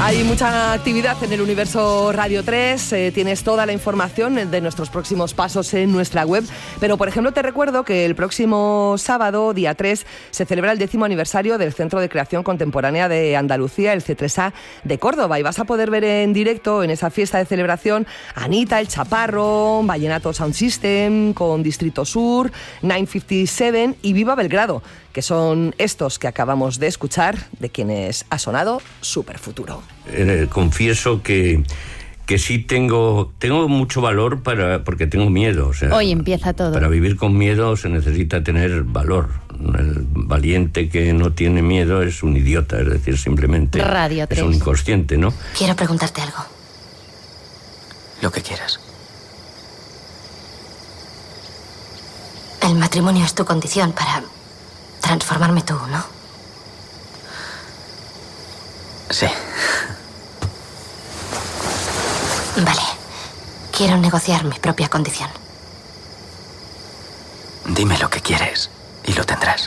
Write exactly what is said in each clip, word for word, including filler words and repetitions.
Hay mucha actividad en el universo Radio tres, eh, tienes toda la información de nuestros próximos pasos en nuestra web, pero por ejemplo te recuerdo que el próximo sábado, día tres, se celebra el décimo aniversario del Centro de Creación Contemporánea de Andalucía, el C tres A de Córdoba, y vas a poder ver en directo en esa fiesta de celebración a Anita, El Chaparro, Vallenato Sound System, con Distrito Sur, nueve cincuenta y siete y Viva Belgrado, que son estos que acabamos de escuchar, de quienes ha sonado Superfuturo. Eh, confieso que, que sí tengo, tengo mucho valor para, porque tengo miedo. O sea, hoy empieza todo. Para vivir con miedo se necesita tener valor. El valiente que no tiene miedo es un idiota, es decir, simplemente Radio tres. Es un inconsciente, ¿no? Quiero preguntarte algo. Lo que quieras. El matrimonio es tu condición para transformarme tú, ¿no? Sí. Vale. Quiero negociar mi propia condición. Dime lo que quieres y lo tendrás.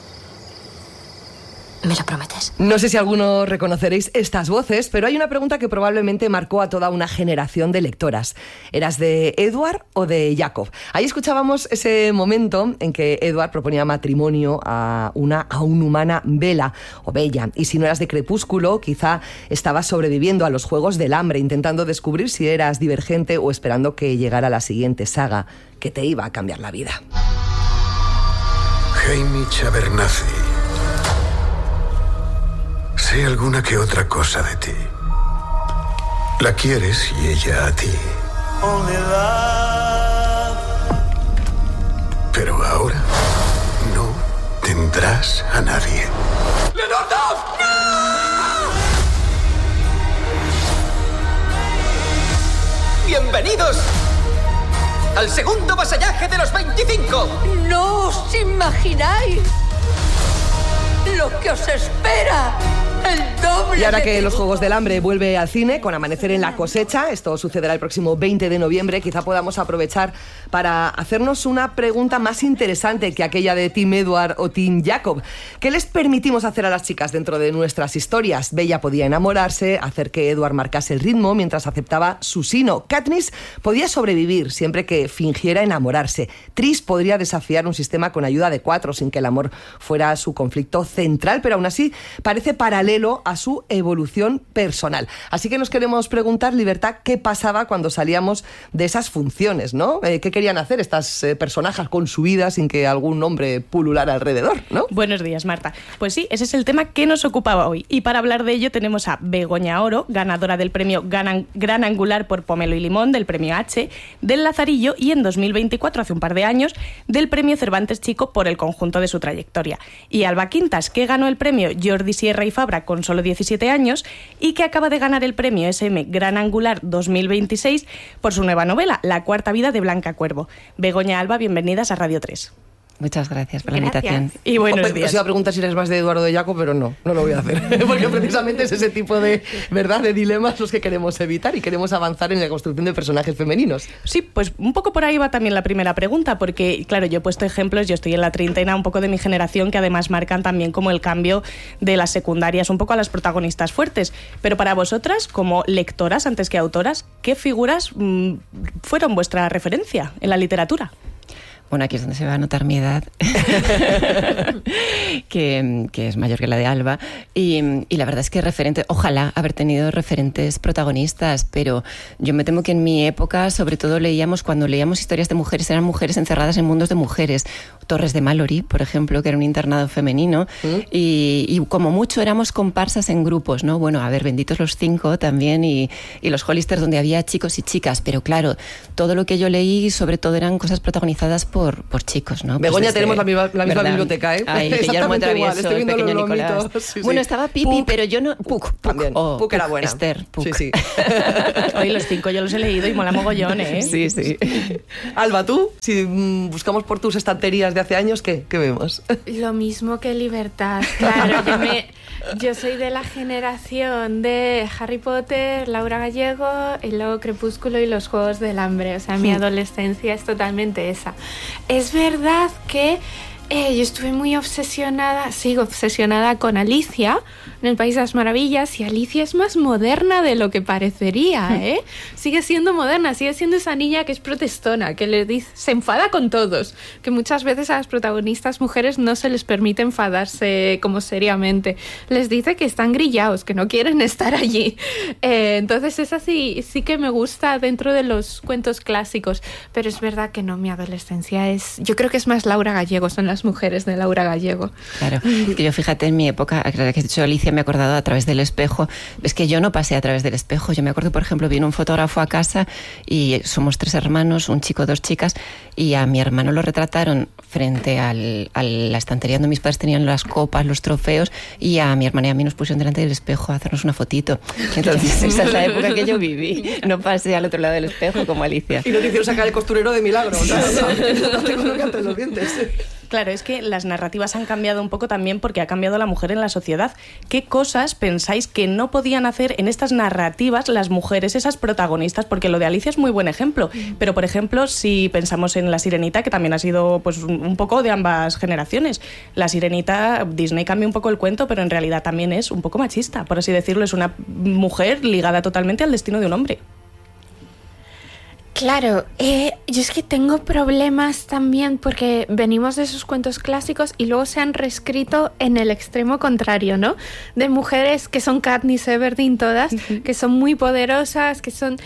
¿Me lo prometes? No sé si algunos reconoceréis estas voces, pero hay una pregunta que probablemente marcó a toda una generación de lectoras. ¿Eras de Edward o de Jacob? Ahí escuchábamos ese momento en que Edward proponía matrimonio a una aún humana Bella o Bella. Y si no eras de Crepúsculo, quizá estabas sobreviviendo a los Juegos del Hambre, intentando descubrir si eras divergente o esperando que llegara la siguiente saga que te iba a cambiar la vida. Hamish Abernathy. Sé alguna que otra cosa de ti. La quieres y ella a ti. Pero ahora no tendrás a nadie. ¡Leonardo! ¡No! ¡Bienvenidos al segundo vasallaje de los veinticinco! ¡No os imagináis lo que os espera! El doble. Y ahora que de... los Juegos del Hambre vuelve al cine con Amanecer en la cosecha, esto sucederá el próximo veinte de noviembre, quizá podamos aprovechar para hacernos una pregunta más interesante que aquella de Team Edward o Team Jacob. ¿Qué les permitimos hacer a las chicas dentro de nuestras historias? Bella podía enamorarse, hacer que Edward marcase el ritmo mientras aceptaba su sino. Katniss podía sobrevivir siempre que fingiera enamorarse. Tris podría desafiar un sistema con ayuda de cuatro sin que el amor fuera su conflicto central, pero aún así parece paralelo a su evolución personal. Así que nos queremos preguntar, Libertad, ¿qué pasaba cuando salíamos de esas funciones, ¿no? Eh, ¿Qué querían hacer estas eh, personajes con su vida sin que algún hombre pululara alrededor, ¿no? Buenos días, Marta. Pues sí, ese es el tema que nos ocupaba hoy. Y para hablar de ello tenemos a Begoña Oro, ganadora del premio Gran, Gran Angular por Pomelo y Limón, del premio H, del Lazarillo y en dos mil veinticuatro, hace un par de años, del premio Cervantes Chico por el conjunto de su trayectoria. Y Alba Quintas, que ganó el premio Jordi Sierra y Fabra con solo diecisiete años y que acaba de ganar el premio S M Gran Angular dos mil veintiséis por su nueva novela, La cuarta vida de Blanca Cuervo. Begoña, Alba, bienvenidas a Radio tres. Muchas gracias por Gracias. la invitación. Y buenos días. Os iba a preguntar si eres más de Eduardo de Jacob, pero no, no lo voy a hacer. Porque precisamente es ese tipo de, ¿verdad?, de dilemas los que queremos evitar y queremos avanzar en la construcción de personajes femeninos. Sí, pues un poco por ahí va también la primera pregunta, porque claro, yo he puesto ejemplos, yo estoy en la treintena, un poco de mi generación, que además marcan también como el cambio de las secundarias, un poco a las protagonistas fuertes. Pero para vosotras, como lectoras antes que autoras, ¿qué figuras mmm, fueron vuestra referencia en la literatura? Bueno, aquí es donde se va a notar mi edad, que, que es mayor que la de Alba, y, y la verdad es que referente, ojalá haber tenido referentes protagonistas, pero yo me temo que en mi época, sobre todo leíamos, cuando leíamos historias de mujeres, eran mujeres encerradas en mundos de mujeres. Torres de Mallory, por ejemplo, que era un internado femenino, ¿Mm? y, y como mucho éramos comparsas en grupos, ¿no? Bueno, a ver, benditos los cinco también, y, y los Hollisters, donde había chicos y chicas, pero claro, todo lo que yo leí, sobre todo eran cosas protagonizadas por, por chicos, ¿no? Begoña, pues desde, tenemos la misma, la misma ¿verdad? biblioteca, ¿eh? Ay, Guillermo Travieso, estoy viendo el pequeño los Nicolás. lomitos. Sí, bueno, sí. estaba Pipi, Puck, pero yo no... Puck, Puck también. Oh, Puck era Puck, buena. Esther, Puck. Sí, sí. Hoy los cinco yo los he leído y mola mogollón, ¿eh? Sí, sí. Alba, ¿tú? Si mm, buscamos por tus estanterías de hace años, ¿qué, qué vemos? Lo mismo que Libertad, claro. Yo, me, yo soy de la generación de Harry Potter, Laura Gallego, y luego Crepúsculo y los Juegos del Hambre. O sea, mi adolescencia es totalmente esa. Es verdad que Eh, yo estuve muy obsesionada, sigo obsesionada con Alicia en el País de las Maravillas, y Alicia es más moderna de lo que parecería, ¿eh? Sigue siendo moderna, sigue siendo esa niña que es protestona, que le dice, se enfada con todos, que muchas veces a las protagonistas mujeres no se les permite enfadarse como seriamente. Les dice que están grillados, que no quieren estar allí. Eh, entonces esa sí, sí que me gusta dentro de los cuentos clásicos, pero es verdad que no, mi adolescencia es... Yo creo que es más Laura Gallego, son las mujeres de Laura Gallego. Claro, que yo fíjate en mi época, que has dicho Alicia, me he acordado a través del espejo, es que yo no pasé a través del espejo, yo me acuerdo, por ejemplo, vino un fotógrafo a casa y somos tres hermanos, un chico, dos chicas, y a mi hermano lo retrataron frente al, a la estantería donde mis padres tenían las copas, los trofeos, y a mi hermana y a mí nos pusieron delante del espejo a hacernos una fotito. Entonces esa es la época que yo viví, no pasé al otro lado del espejo como Alicia. Y no te hicieron sacar el costurero de milagro, ¿no? No tengo lo que antes los dientes. Claro, es que las narrativas han cambiado un poco también porque ha cambiado la mujer en la sociedad. ¿Qué cosas pensáis que no podían hacer en estas narrativas las mujeres, esas protagonistas? Porque lo de Alicia es muy buen ejemplo, pero por ejemplo, si pensamos en La Sirenita, que también ha sido pues un poco de ambas generaciones. La Sirenita, Disney cambia un poco el cuento, pero en realidad también es un poco machista, por así decirlo. Es una mujer ligada totalmente al destino de un hombre. Claro, eh, yo es que tengo problemas también porque venimos de esos cuentos clásicos y luego se han reescrito en el extremo contrario, ¿no? De mujeres que son Katniss Everdeen todas, uh-huh. que son muy poderosas, que son...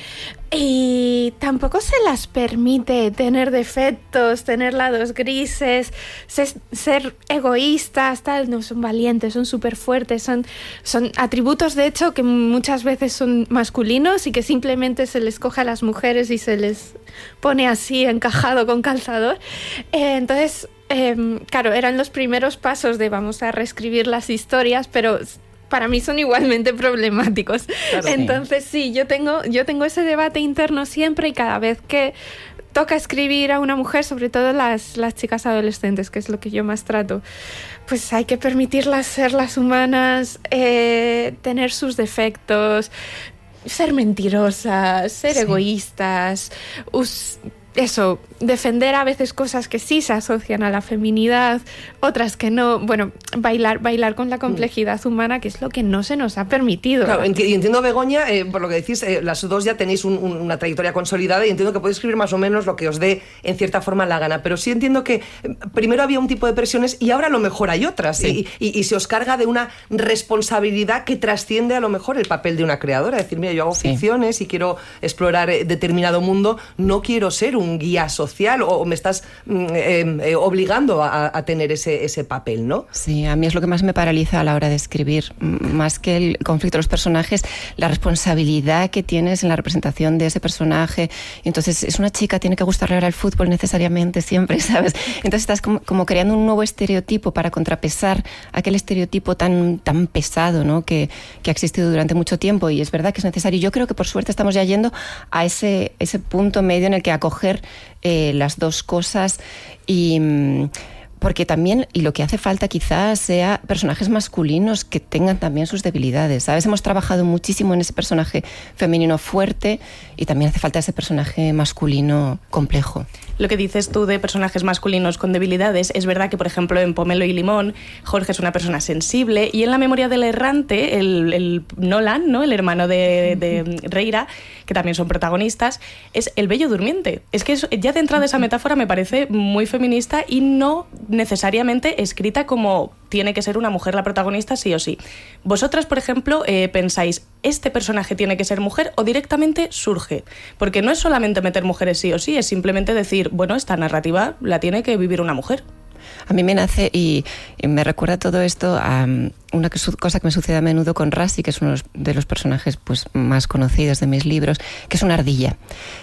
Y tampoco se las permite tener defectos, tener lados grises, ser, ser egoístas, tal. No, son valientes, son súper fuertes, son, son atributos de hecho que muchas veces son masculinos y que simplemente se les coge a las mujeres y se les pone así encajado con calzador. Eh, entonces, eh, claro, eran los primeros pasos de vamos a reescribir las historias, pero... para mí son igualmente problemáticos. Claro, entonces sí. sí, yo tengo, yo tengo ese debate interno siempre y cada vez que toca escribir a una mujer, sobre todo las, las chicas adolescentes, que es lo que yo más trato, pues hay que permitirlas ser las humanas, eh, tener sus defectos, ser mentirosas, ser sí. egoístas, us- eso, defender a veces cosas que sí se asocian a la feminidad, otras que no, bueno, bailar bailar con la complejidad humana, que es lo que no se nos ha permitido. Claro, enti- y entiendo, Begoña, eh, por lo que decís, eh, las dos ya tenéis un, un, una trayectoria consolidada y entiendo que podéis escribir más o menos lo que os dé, en cierta forma, la gana, pero sí entiendo que eh, primero había un tipo de presiones y ahora a lo mejor hay otras, sí. y, y, y se os carga de una responsabilidad que trasciende a lo mejor el papel de una creadora, es decir, mira, yo hago sí. ficciones y quiero explorar eh, determinado mundo, no quiero ser un guía social o me estás eh, eh, obligando a, a tener ese, ese papel, ¿no? Sí, a mí es lo que más me paraliza a la hora de escribir, más que el conflicto de los personajes, la responsabilidad que tienes en la representación de ese personaje. Entonces, es una chica, tiene que gustarle ahora el fútbol necesariamente, siempre, ¿sabes? Entonces estás como, como creando un nuevo estereotipo para contrapesar aquel estereotipo tan, tan pesado, ¿no? que, que ha existido durante mucho tiempo, y es verdad que es necesario. Yo creo que por suerte estamos ya yendo a ese, ese punto medio en el que acoger Eh, las dos cosas, y porque también, y lo que hace falta quizás sea personajes masculinos que tengan también sus debilidades, ¿sabes? Hemos trabajado muchísimo en ese personaje femenino fuerte y también hace falta ese personaje masculino complejo. Lo que dices tú de personajes masculinos con debilidades, es verdad que, por ejemplo, en Pomelo y Limón, Jorge es una persona sensible, y en La memoria del errante, el, el Nolan, ¿no? El hermano de, de Reira, que también son protagonistas, es el bello durmiente. Es que es, ya de entrada esa metáfora me parece muy feminista y no necesariamente escrita como tiene que ser una mujer la protagonista sí o sí. Vosotras, por ejemplo, eh, pensáis, ¿este personaje tiene que ser mujer o directamente surge? Porque no es solamente meter mujeres sí o sí, es simplemente decir, bueno, esta narrativa la tiene que vivir una mujer. A mí me nace y, y me recuerda todo esto a um, una cosa que me sucede a menudo con Rassi, que es uno de los personajes pues, más conocidos de mis libros, que es una ardilla.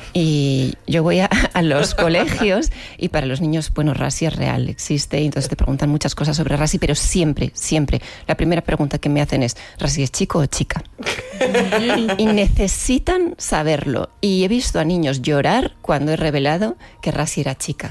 Y yo voy a, a los colegios y para los niños, bueno, Rassi es real, existe, y entonces te preguntan muchas cosas sobre Rassi, pero siempre, siempre, la primera pregunta que me hacen es, ¿Rassi es chico o chica? Y necesitan saberlo. Y he visto a niños llorar cuando he revelado que Rassi era chica.